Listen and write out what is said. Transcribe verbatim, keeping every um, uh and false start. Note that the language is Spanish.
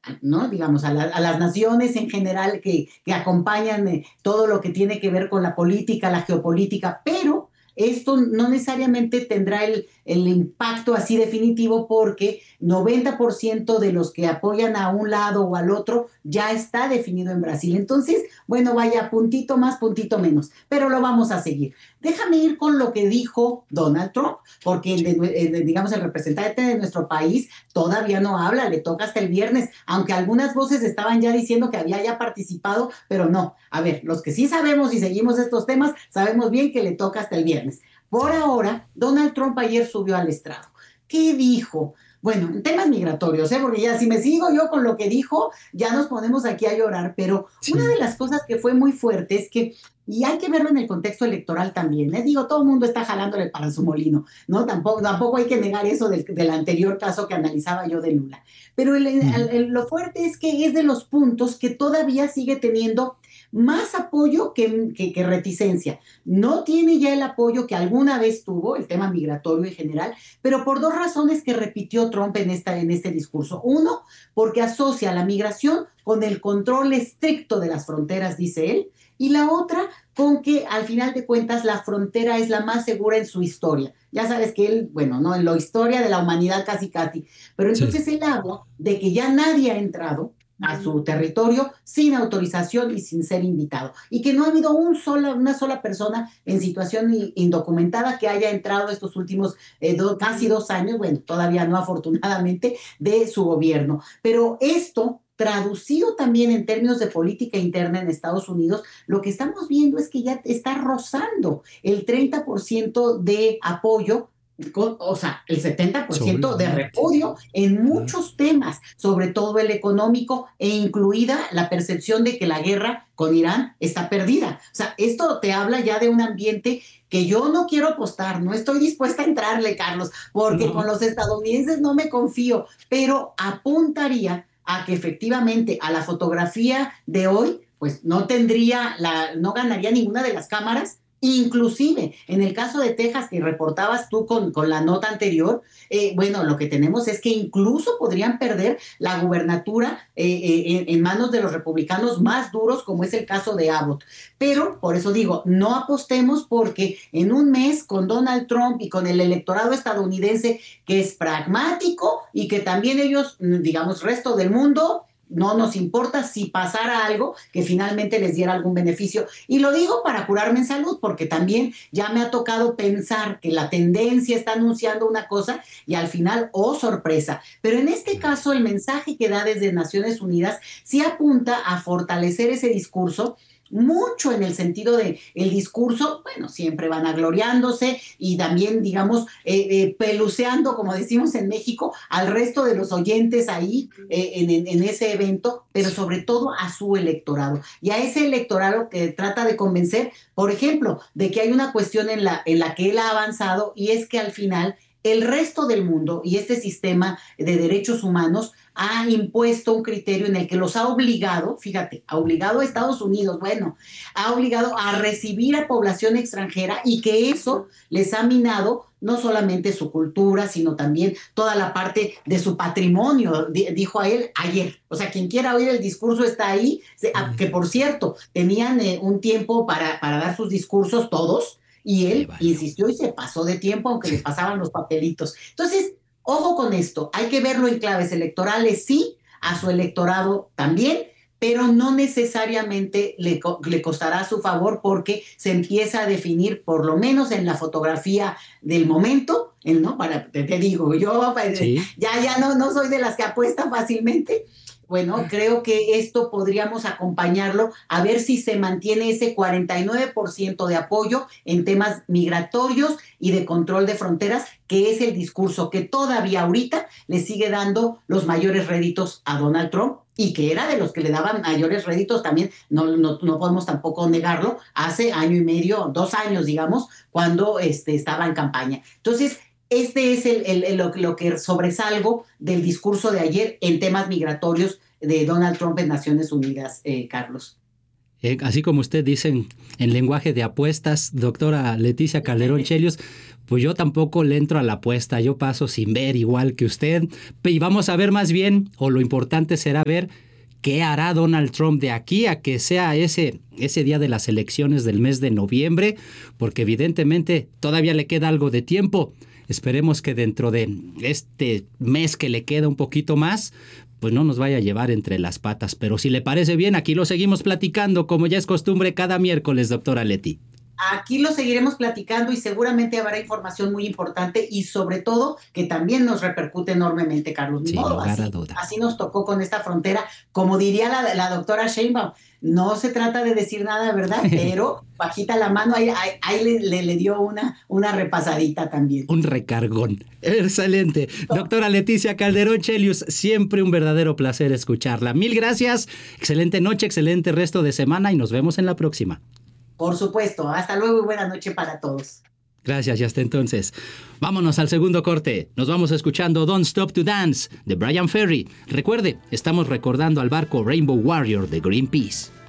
¿no? Digamos, a, la, a las naciones en general que, que acompañan eh, todo lo que tiene que ver con la política, la geopolítica, pero esto no necesariamente tendrá el, el impacto así definitivo porque noventa por ciento de los que apoyan a un lado o al otro ya está definido en Brasil. Entonces, bueno, vaya, puntito más, puntito menos, pero lo vamos a seguir. Déjame ir con lo que dijo Donald Trump, porque Sí. de, de, digamos el representante de nuestro país todavía no habla, le toca hasta el viernes, aunque algunas voces estaban ya diciendo que había ya participado, pero no. A ver, los que sí sabemos y seguimos estos temas, sabemos bien que le toca hasta el viernes. Por Sí. ahora, Donald Trump ayer subió al estrado. ¿Qué dijo? Bueno, en temas migratorios, ¿eh? Porque ya si me sigo yo con lo que dijo, ya nos ponemos aquí a llorar, pero una de Sí. las cosas que fue muy fuerte es que, y hay que verlo en el contexto electoral también, ¿eh? Digo, todo el mundo está jalándole para su molino, ¿no? Tampoco, tampoco hay que negar eso del, del anterior caso que analizaba yo de Lula. Pero el, el, Ujú. el, lo fuerte es que es de los puntos que todavía sigue teniendo más apoyo que, que, que reticencia. No tiene ya el apoyo que alguna vez tuvo, el tema migratorio en general, pero por dos razones que repitió Trump en, esta, en este discurso. Uno, porque asocia la migración con el control estricto de las fronteras, dice él, y la otra, con que al final de cuentas la frontera es la más segura en su historia. Ya sabes que él, bueno, no, en la historia de la humanidad casi casi, pero Sí. entonces él habla de que ya nadie ha entrado a su territorio sin autorización y sin ser invitado. Y que no ha habido un sola, una sola persona en situación indocumentada que haya entrado estos últimos eh, do, casi dos años, bueno, todavía no afortunadamente, de su gobierno. Pero esto, traducido también en términos de política interna en Estados Unidos, lo que estamos viendo es que ya está rozando el treinta por ciento de apoyo, con, o sea, el setenta por ciento de Solamente. repudio en Claro. muchos temas, sobre todo el económico, e incluida la percepción de que la guerra con Irán está perdida. O sea, esto te habla ya de un ambiente que yo no quiero apostar, no estoy dispuesta a entrarle, Carlos, porque con No. los estadounidenses no me confío, pero apuntaría a que efectivamente a la fotografía de hoy, pues no tendría, la, no ganaría ninguna de las cámaras. Inclusive, en el caso de Texas que reportabas tú con, con la nota anterior, eh, bueno, lo que tenemos es que incluso podrían perder la gubernatura eh, eh, en, en manos de los republicanos más duros, como es el caso de Abbott. Pero, por eso digo, no apostemos porque en un mes con Donald Trump y con el electorado estadounidense que es pragmático y que también ellos, digamos, resto del mundo, no nos importa si pasara algo que finalmente les diera algún beneficio. Y lo digo para curarme en salud, porque también ya me ha tocado pensar que la tendencia está anunciando una cosa y al final, oh sorpresa. Pero en este caso, el mensaje que da desde Naciones Unidas sí apunta a fortalecer ese discurso mucho en el sentido de el discurso, bueno, siempre van agloriándose y también, digamos, eh, eh, peluceando, como decimos en México, al resto de los oyentes ahí eh, en, en, en ese evento, pero sobre todo a su electorado y a ese electorado que trata de convencer, por ejemplo, de que hay una cuestión en la, en la que él ha avanzado y es que al final el resto del mundo y este sistema de derechos humanos ha impuesto un criterio en el que los ha obligado, fíjate, ha obligado a Estados Unidos, bueno, ha obligado a recibir a población extranjera y que eso les ha minado no solamente su cultura, sino también toda la parte de su patrimonio, dijo a él ayer. O sea, quien quiera oír el discurso está ahí, que por cierto, tenían eh, un tiempo para, para dar sus discursos todos, y Se él valió. insistió y se pasó de tiempo, aunque le pasaban los papelitos. Entonces, ojo con esto, hay que verlo en claves electorales, sí, a su electorado también, pero no necesariamente le, le costará a su favor porque se empieza a definir, por lo menos en la fotografía del momento, ¿no? Para, te, te digo, yo Sí. ya, ya no, no soy de las que apuestan fácilmente. Bueno, creo que esto podríamos acompañarlo a ver si se mantiene ese cuarenta y nueve por ciento de apoyo en temas migratorios y de control de fronteras, que es el discurso que todavía ahorita le sigue dando los mayores réditos a Donald Trump y que era de los que le daban mayores réditos también, no, no, no podemos tampoco negarlo, hace año y medio, dos años, digamos, cuando este, estaba en campaña. Entonces, este es el, el, el, lo, lo que sobresalgo del discurso de ayer en temas migratorios de Donald Trump en Naciones Unidas, eh, Carlos. Eh, así como usted dice en, en lenguaje de apuestas, doctora Leticia Calderón Chelios, Pues yo tampoco le entro a la apuesta, yo paso sin ver igual que usted. Y vamos a ver más bien, o lo importante será ver qué hará Donald Trump de aquí a que sea ese, ese día de las elecciones del mes de noviembre, porque evidentemente todavía le queda algo de tiempo. Esperemos que dentro de este mes que le queda un poquito más, pues no nos vaya a llevar entre las patas. Pero si le parece bien, aquí lo seguimos platicando, como ya es costumbre cada miércoles, doctora Leti. Aquí lo seguiremos platicando y seguramente habrá información muy importante y sobre todo que también nos repercute enormemente, Carlos. Ni Sin modo, lugar a así, duda. así nos tocó con esta frontera. Como diría la, la doctora Sheinbaum, no se trata de decir nada, ¿verdad? Pero bajita la mano, ahí, ahí, ahí le, le, le dio una, una repasadita también. Un recargón. Excelente. Doctora Leticia Calderón Chelius, siempre un verdadero placer escucharla. Mil gracias. Excelente noche, excelente resto de semana y nos vemos en la próxima. Por supuesto. Hasta luego y buena noche para todos. Gracias y hasta entonces. Vámonos al segundo corte. Nos vamos escuchando Don't Stop to Dance de Brian Ferry. Recuerde, estamos recordando al barco Rainbow Warrior de Greenpeace.